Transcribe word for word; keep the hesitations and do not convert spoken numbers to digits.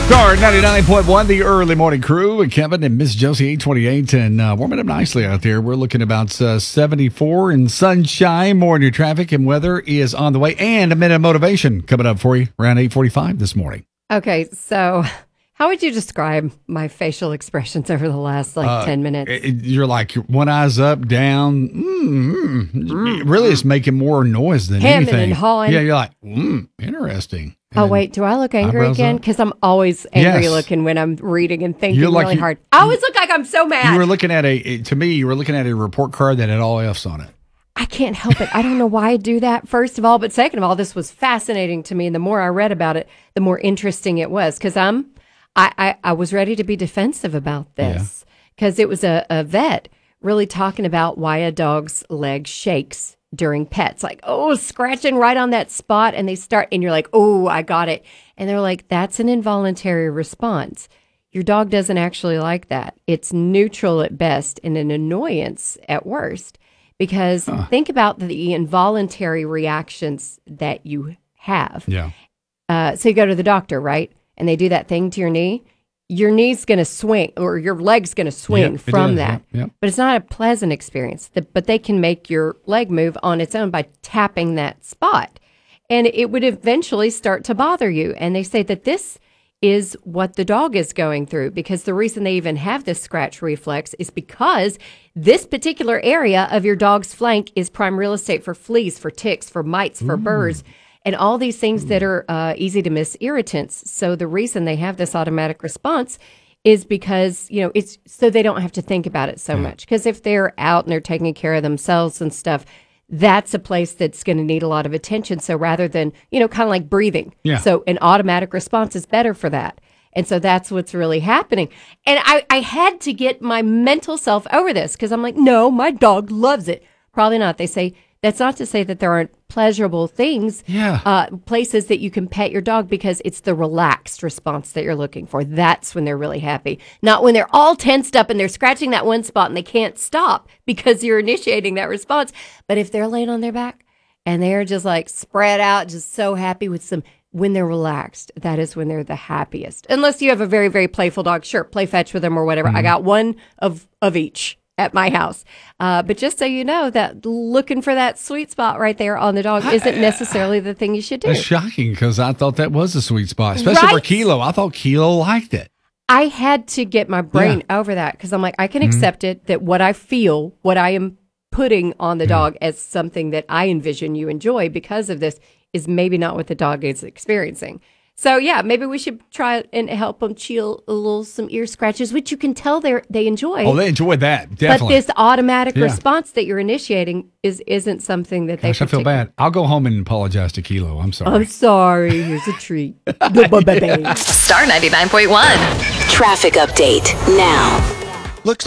Star ninety-nine point one, the early morning crew, Kevin and Miss Josie, eight twenty-eight, and uh, warming up nicely out there. We're looking about uh, seventy-four and sunshine. More new traffic and weather is on the way, and a minute of motivation coming up for you around eight forty-five this morning. Okay, so how would you describe my facial expressions over the last like uh, ten minutes? It, you're like one eye's up, down. Mm, mm. Mm, really, it's making more noise than Hemming anything. and hawing. Yeah, you're like, mm, interesting. Oh, And wait, do I look angry eyebrows again? up. Because I'm always angry Yes. looking when I'm reading and thinking You're like really you- hard. I always look like I'm so mad. You were looking at a, to me, you were looking at a report card that had all F's on it. I can't help it. I don't know why I do that, first of all. But second of all, this was fascinating to me. And the more I read about it, the more interesting it was. Because I'm, I, I, I was ready to be defensive about this. Because it was a, a vet really talking about why a dog's leg shakes during pets. Like, oh, scratching right on that spot. And they start, and you're like, oh, I got it. And they're like, that's an involuntary response. Your dog doesn't actually like that. It's neutral at best and an annoyance at worst. Because Huh. think about the involuntary reactions that you have. Yeah. Uh, so you go to the doctor, right? And they do that thing to your knee. Your knee's going to swing, or your leg's going to swing Yep, it from is. that. Yep, yep. But it's not a pleasant experience. The- But they can make your leg move on its own by tapping that spot. And it would eventually start to bother you. And they say that this is what the dog is going through, because the reason they even have this scratch reflex is because this particular area of your dog's flank is prime real estate for fleas, for ticks, for mites, for burrs, and all these things that are uh, easy to miss irritants. So the reason they have this automatic response is because, you know, it's so they don't have to think about it so much. Because if they're out and they're taking care of themselves and stuff, that's a place that's going to need a lot of attention. So rather than, you know, kind of like breathing. Yeah. So an automatic response is better for that. And so that's what's really happening. And I, I had to get my mental self over this because I'm like, no, my dog loves it. Probably not. They say that's not to say that there aren't pleasurable things, Yeah. uh, places that you can pet your dog, because it's the relaxed response that you're looking for. That's when they're really happy, not when they're all tensed up and they're scratching that one spot and they can't stop because you're initiating that response. But if they're laying on their back and they're just like spread out, just so happy with some, when they're relaxed, that is when they're the happiest. Unless you have a very, very playful dog, sure, play fetch with them or whatever. Mm-hmm. I got one of, of each at my house. Uh, but just so you know, that looking for that sweet spot right there on the dog isn't necessarily the thing you should do. That's shocking because I thought that was a sweet spot, especially for Right? Kilo. I thought Kilo liked it. I had to get my brain over that because I'm like, I can Mm-hmm. accept it, that what I feel, what I am putting on the dog as something that I envision you enjoy because of this is maybe not what the dog is experiencing. So yeah, maybe we should try and help them chill a little, some ear scratches, which you can tell they they enjoy. Oh, they enjoyed that. but Definitely. this automatic Yeah. response that you're initiating is isn't something that Gosh, they. I feel partic- bad. I'll go home and apologize to Kilo. I'm sorry. I'm sorry. Here's a treat. Star ninety-nine point one. Traffic update now.